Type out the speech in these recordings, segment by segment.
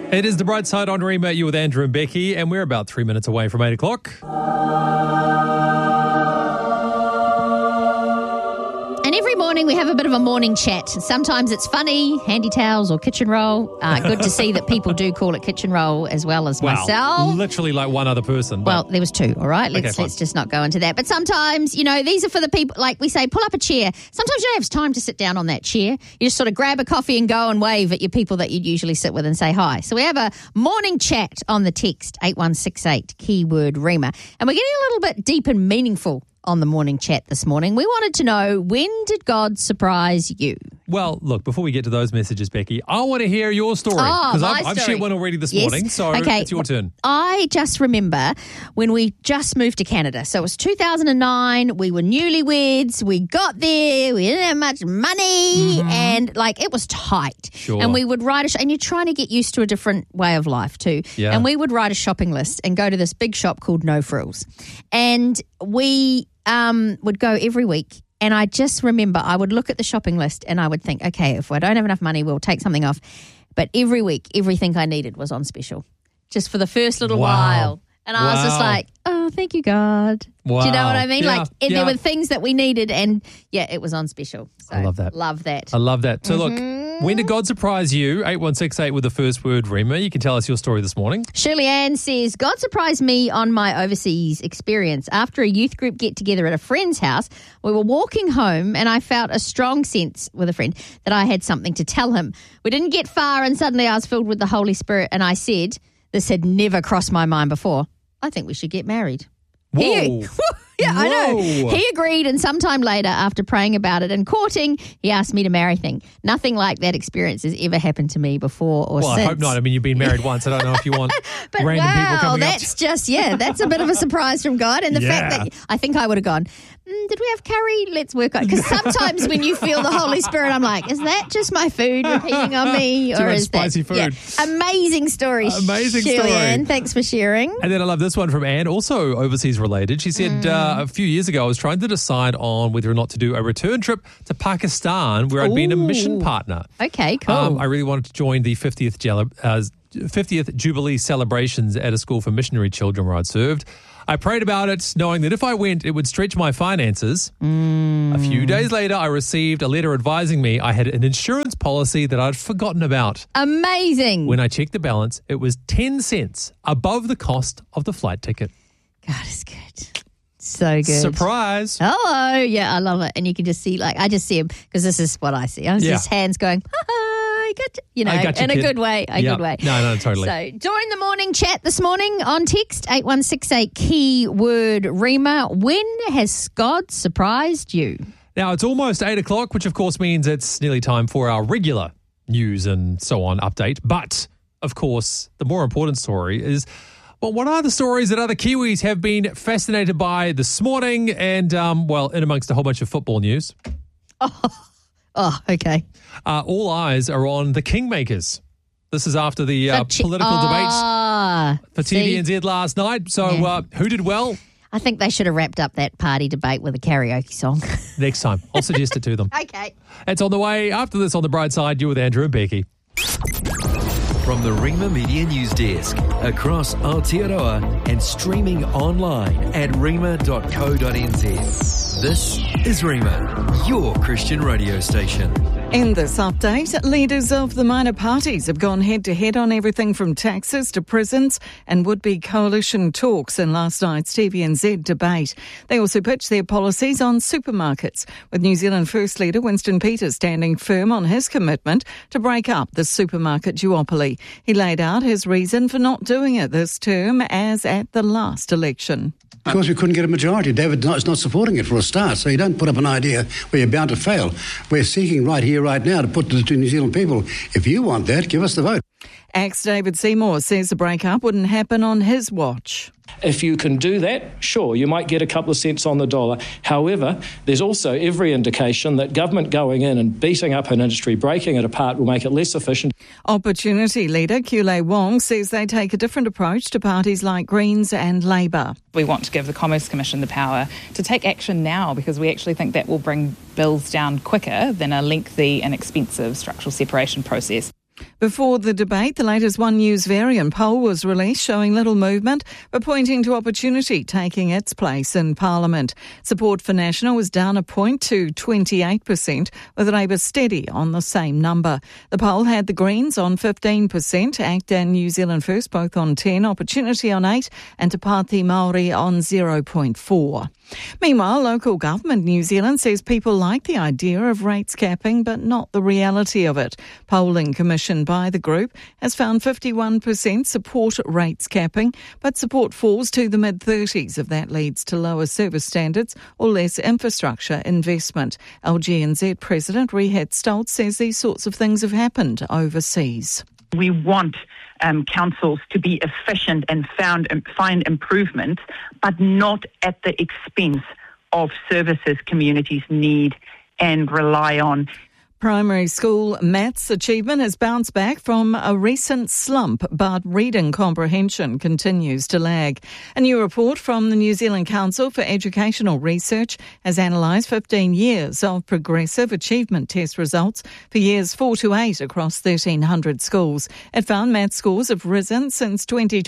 It is The Bright Side on Rima, you with Andrew and Becky, and we're about 3 minutes away from 8 o'clock. And every morning we have a bit of a morning chat. Sometimes it's funny, handy towels or kitchen roll. Good to see that people do call it kitchen roll as well as myself. Literally like one other person. Well, there was two, all right? Let's just not go into that. But sometimes, these are for the people, like we say, pull up a chair. Sometimes you don't have time to sit down on that chair. You just sort of grab a coffee and go and wave at your people that you'd usually sit with and say hi. So we have a morning chat on the text, 8168, keyword Rima. And we're getting a little bit deep and meaningful on the morning chat this morning. We wanted to know, when did God surprise you? Well, look, before we get to those messages, Becky, I want to hear your story. Because I've shared one already this morning, so it's your turn. I just remember when we just moved to Canada. So it was 2009. We were newlyweds. We got there. We didn't have much money. And, it was tight. Sure. And we would write and you're trying to get used to a different way of life too. Yeah. And we would write a shopping list and go to this big shop called No Frills. And we would go every week. And I just remember I would look at the shopping list and I would think, okay, if I don't have enough money, we'll take something off. But every week, everything I needed was on special, just for the first little while. And I was just like, oh, thank you, God. Wow. Do you know what I mean? Yeah. There were things that we needed and, it was on special. So, I love that. Love that. I love that. So, look, when did God surprise you? 8168 with the first word, Rima. You can tell us your story this morning. Shirley Ann says, God surprised me on my overseas experience. After a youth group get-together at a friend's house, we were walking home and I felt a strong sense with a friend that I had something to tell him. We didn't get far and suddenly I was filled with the Holy Spirit and I said, this had never crossed my mind before, I think we should get married. Whoa. I know. Whoa. He agreed, and sometime later, after praying about it and courting, he asked me to marry him. Nothing like that experience has ever happened to me before or since. Well, I hope not. I mean, you've been married once. I don't know if you want but random people coming up. That's just, that's a bit of a surprise from God. And the fact that I think I would have gone, did we have curry? Let's work on it. Because sometimes when you feel the Holy Spirit, I'm like, is that just my food repeating on me? Too or much is spicy food. Yeah. Amazing story. Amazing Shirley story. Ann, thanks for sharing. And then I love this one from Anne, also overseas related. She said, a few years ago, I was trying to decide on whether or not to do a return trip to Pakistan where I'd been a mission partner. Okay, cool. I really wanted to join the 50th Jubilee celebrations at a school for missionary children where I'd served. I prayed about it, knowing that if I went, it would stretch my finances. A few days later, I received a letter advising me I had an insurance policy that I'd forgotten about. Amazing. When I checked the balance, it was 10 cents above the cost of the flight ticket. God is good. So good. Surprise. Hello. Yeah, I love it. And you can just see, I just see him, because this is what I see. I just hands going, I got you, I got you, in kid. a good way. Good way. No, totally. So join the morning chat this morning on text 8168 keyword Rima. When has God surprised you? Now, it's almost 8 o'clock, which of course means it's nearly time for our regular news and so on update. But, of course, the more important story is, well, what are the stories that other Kiwis have been fascinated by this morning and, in amongst a whole bunch of football news? Oh, okay. All eyes are on the Kingmakers. This is after the political debate for TVNZ last night. So who did well? I think they should have wrapped up that party debate with a karaoke song. Next time. I'll suggest it to them. Okay. It's on the way. After this, on the bright side, you're with Andrew and Becky. From the Rima Media News Desk, across Aotearoa and streaming online at rima.co.nz. This is Rima, your Christian radio station. In this update, leaders of the minor parties have gone head-to-head on everything from taxes to prisons and would-be coalition talks in last night's TVNZ debate. They also pitched their policies on supermarkets, with New Zealand First Leader Winston Peters standing firm on his commitment to break up the supermarket duopoly. He laid out his reason for not doing it this term as at the last election. Of course, we couldn't get a majority. David is not supporting it for a start, so you don't put up an idea where you're bound to fail. We're seeking right here, right now, to put to the New Zealand people, if you want that, give us the vote. ACT's David Seymour says the breakup wouldn't happen on his watch. If you can do that, sure, you might get a couple of cents on the dollar. However, there's also every indication that government going in and beating up an industry, breaking it apart, will make it less efficient. Opportunity leader Kulei Wong says they take a different approach to parties like Greens and Labour. We want to give the Commerce Commission the power to take action now because we actually think that will bring bills down quicker than a lengthy and expensive structural separation process. Before the debate, the latest One News variant poll was released showing little movement but pointing to opportunity taking its place in Parliament. Support for National was down a point to 28%, with Labour steady on the same number. The poll had the Greens on 15%, ACT and New Zealand First both on 10%, Opportunity on 8% and Te Pāti Māori on 0.4%. Meanwhile, local government New Zealand says people like the idea of rates capping but not the reality of it. Polling commissioned by the group has found 51% support rates capping, but support falls to the mid-30s if that leads to lower service standards or less infrastructure investment. LGNZ President Rehat Stoltz says these sorts of things have happened overseas. We want councils to be efficient and find improvements, but not at the expense of services communities need and rely on. Primary school maths achievement has bounced back from a recent slump, but reading comprehension continues to lag. A new report from the New Zealand Council for Educational Research has analysed 15 years of progressive achievement test results for years 4 to 8 across 1,300 schools. It found maths scores have risen since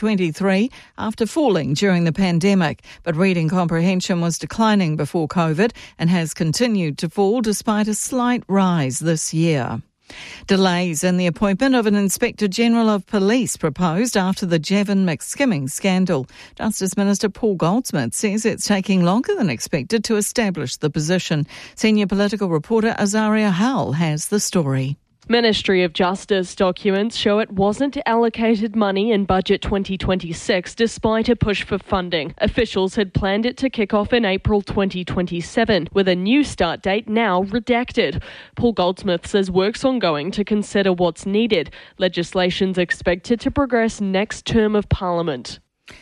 2023 after falling during the pandemic, but reading comprehension was declining before COVID and has continued to fall despite a slight rise this year. Delays in the appointment of an Inspector General of Police proposed after the Javin McSkimming scandal. Justice Minister Paul Goldsmith says it's taking longer than expected to establish the position. Senior political reporter Azaria Howell has the story. Ministry of Justice documents show it wasn't allocated money in Budget 2026 despite a push for funding. Officials had planned it to kick off in April 2027, with a new start date now redacted. Paul Goldsmith says work's ongoing to consider what's needed. Legislation's expected to progress next term of Parliament.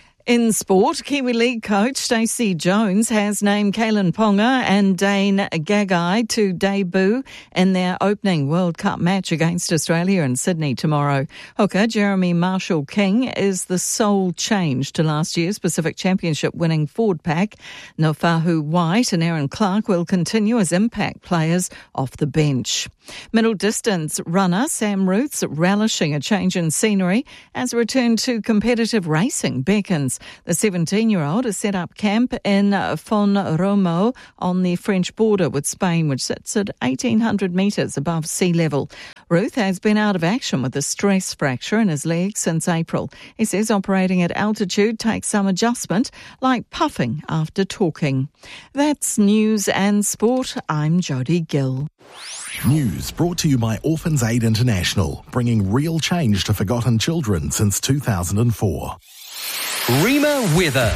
In sport, Kiwi League coach Stacey Jones has named Kalen Ponga and Dane Gagai to debut in their opening World Cup match against Australia in Sydney tomorrow. Hooker Jeremy Marshall-King is the sole change to last year's Pacific Championship winning forward pack. Nofahu White and Aaron Clark will continue as impact players off the bench. Middle distance runner Sam Ruth's relishing a change in scenery as a return to competitive racing beckons. The 17-year-old has set up camp in Font-Romeu on the French border with Spain, which sits at 1,800 metres above sea level. Ruth has been out of action with a stress fracture in his leg since April. He says operating at altitude takes some adjustment, like puffing after talking. That's news and sport. I'm Jodie Gill. News brought to you by Orphans Aid International, bringing real change to forgotten children since 2004. Rima weather.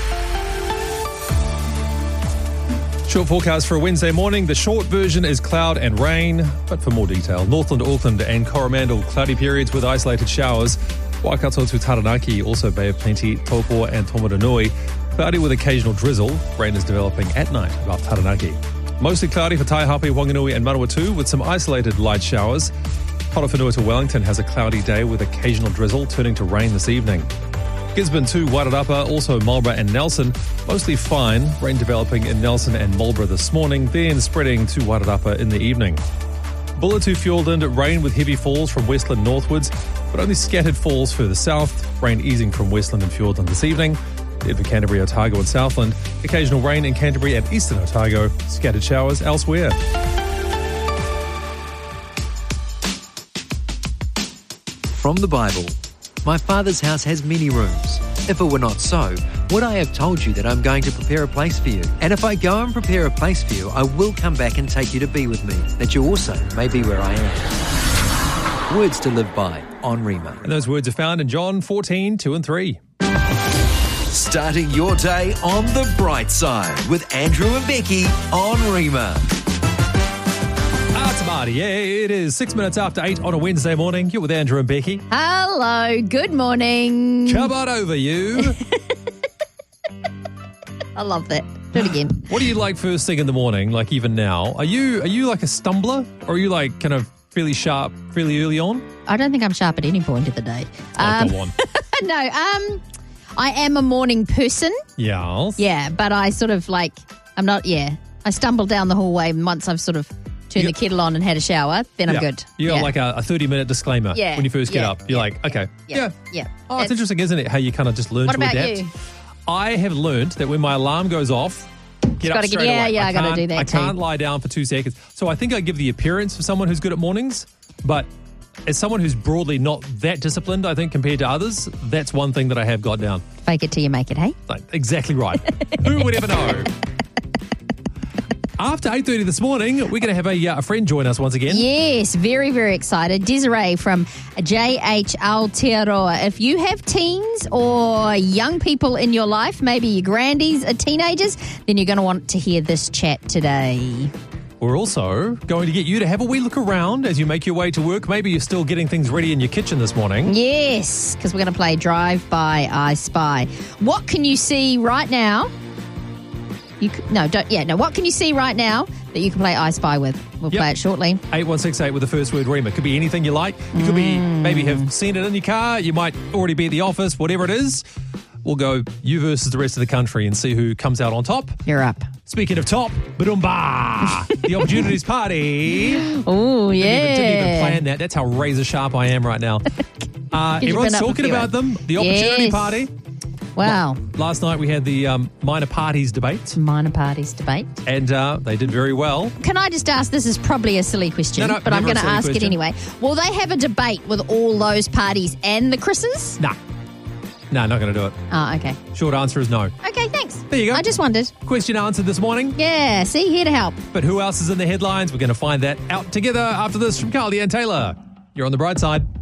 Short forecast for a Wednesday morning. The short version is cloud and rain, but for more detail, Northland, Auckland and Coromandel, cloudy periods with isolated showers. Waikato to Taranaki, also Bay of Plenty, Taupo and Tomaranui, cloudy with occasional drizzle. Rain is developing at night above Taranaki. Mostly cloudy for Taihape, Wanganui and Manawatu with some isolated light showers. Potowhenua to Wellington has a cloudy day with occasional drizzle, turning to rain this evening. Gisborne to Wairarapa, also Marlborough and Nelson, mostly fine. Rain developing in Nelson and Marlborough this morning, then spreading to Wairarapa in the evening. Bulla to Fiordland, rain with heavy falls from Westland northwards, but only scattered falls further south. Rain easing from Westland and Fiordland this evening. Then for Canterbury, Otago and Southland, occasional rain in Canterbury and eastern Otago, scattered showers elsewhere. From the Bible. My Father's house has many rooms. If it were not so, would I have told you that I'm going to prepare a place for you? And if I go and prepare a place for you, I will come back and take you to be with me, that you also may be where I am. Words to live by on Rima. And those words are found in John 14, 2 and 3. Starting your day on the bright side with Andrew and Becky on Rima. It's Marty. Yeah, it is 6 minutes after 8 on a Wednesday morning. You're with Andrew and Becky. Hello, good morning. Come on over, you. I love that. Do it again. What do you like first thing in the morning, like even now? Are you like a stumbler, or are you like kind of fairly sharp, fairly early on? I don't think I'm sharp at any point of the day. Go on. No, I am a morning person. Yes. Yeah, but I sort of like, I'm not, I stumble down the hallway once I've sort of turned the kettle on and had a shower, then I'm good. You got like a 30-minute disclaimer when you first get up. You're like, okay. Yeah. Oh, it's interesting, isn't it? How you kind of just learn to adapt. What about you? I have learned that when my alarm goes off, get up straight away. I got to do that I can't lie down for 2 seconds. So I think I give the appearance of someone who's good at mornings, but as someone who's broadly not that disciplined, I think, compared to others, that's one thing that I have got down. Fake it till you make it, hey? Exactly right. Who would ever know? After 8:30 this morning, we're going to have a friend join us once again. Yes, very, very excited. Desiree from JH Aotearoa. If you have teens or young people in your life, maybe your grandies are teenagers, then you're going to want to hear this chat today. We're also going to get you to have a wee look around as you make your way to work. Maybe you're still getting things ready in your kitchen this morning. Yes, because we're going to play Drive By I Spy. What can you see right now? What can you see right now that you can play I Spy with? We'll play it shortly. 8168 with the first word Rima. Could be anything you like. You could be maybe have seen it in your car. You might already be at the office, whatever it is. We'll go you versus the rest of the country and see who comes out on top. You're up. Speaking of top, Badumba, the Opportunities Party. Oh, yeah. Didn't even plan that. That's how razor sharp I am right now. Everyone's talking about them. The Opportunity Party. Wow. Last night we had the minor parties debate. Minor parties debate. And they did very well. Can I just ask, this is probably a silly question, but I'm going to ask it anyway. Will they have a debate with all those parties and the Chris's? Nah. No, not going to do it. Oh, okay. Short answer is no. Okay, thanks. There you go. I just wondered. Question answered this morning. Yeah, see, here to help. But who else is in the headlines? We're going to find that out together after this from Carly and Taylor. You're on the bright side.